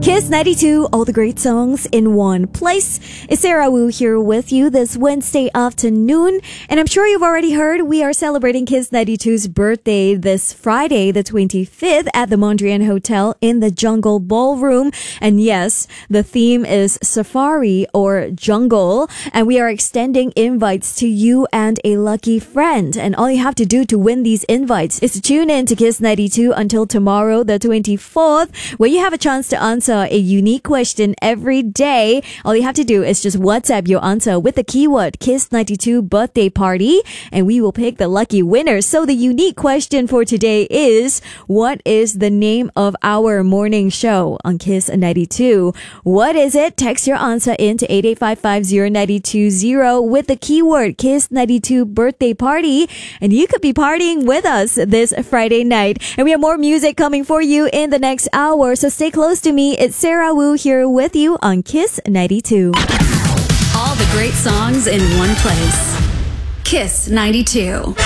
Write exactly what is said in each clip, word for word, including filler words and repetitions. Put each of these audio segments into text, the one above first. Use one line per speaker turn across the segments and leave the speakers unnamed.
Kiss ninety-two, all the great songs in one place. It's Sarah Wu here with you this Wednesday afternoon. And I'm sure you've already heard we are celebrating Kiss ninety-two's birthday this Friday, the twenty-fifth, at the Mondrian Hotel in the Jungle Ballroom. And yes, the theme is Safari or Jungle. And we are extending invites to you and a lucky friend. And all you have to do to win these invites is to tune in to Kiss ninety-two until tomorrow, the twenty-fourth, where you have a chance to answer a unique question every day. All you have to do is just WhatsApp your answer with the keyword Kiss ninety-two birthday party, and we will pick the lucky winner. So the unique question for today is, what is the name of our morning show on Kiss ninety-two? What is it? Text your answer into eight eight five five zero nine two zero with the keyword Kiss ninety-two birthday party, and you could be partying with us this Friday night. And we have more music coming for you in the next hour, so stay close to me. It's Sarah Wu here with you on Kiss ninety-two.
All the great songs in one place. Kiss ninety-two.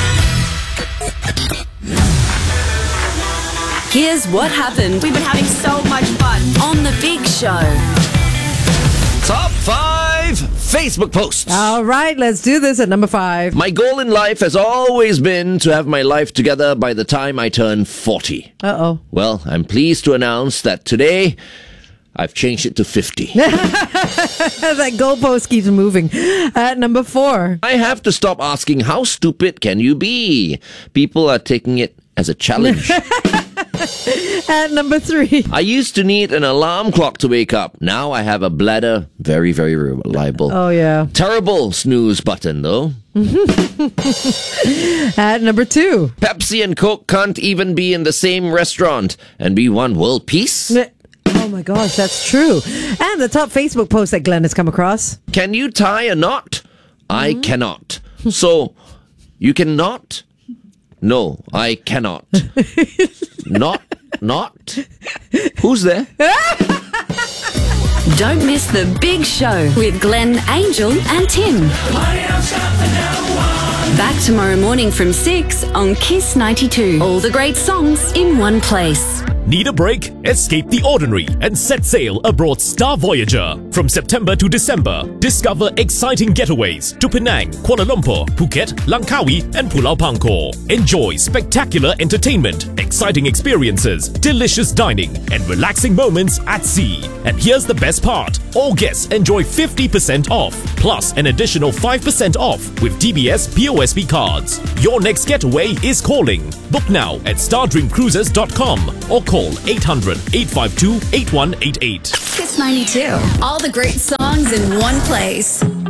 Here's what happened.
We've been having so much fun
on The Big Show.
Top five Facebook posts.
All right, let's do this at number five.
My goal in life has always been to have my life together by the time I turn forty.
Uh-oh.
Well, I'm pleased to announce that today I've changed it to fifty.
That goalpost keeps moving. At number four.
I have to stop asking, how stupid can you be? People are taking it as a challenge.
At number three.
I used to need an alarm clock to wake up. Now I have a bladder. Very, very reliable.
Oh, yeah.
Terrible snooze button, though.
At number two.
Pepsi and Coke can't even be in the same restaurant and be one world peace.
Oh my gosh, that's true. And the top Facebook post that Glenn has come across.
Can you tie a knot? I mm-hmm. cannot. So, you cannot? No, I cannot. Not, not. Who's there?
Don't miss The Big Show with Glenn, Angel and Tim. Back tomorrow morning from six on Kiss ninety-two. All the great songs in one place.
Need a break? Escape the ordinary and set sail aboard Star Voyager. From September to December, discover exciting getaways to Penang, Kuala Lumpur, Phuket, Langkawi and Pulau Pangkor. Enjoy spectacular entertainment, exciting experiences, delicious dining and relaxing moments at sea. And here's the best part. All guests enjoy fifty percent off, plus an additional five percent off with D B S P O S B cards. Your next getaway is calling. Book now at star dream cruises dot com or call eight hundred, eight five two, eight one eight eight.
Kiss ninety-two. All the great songs in one place.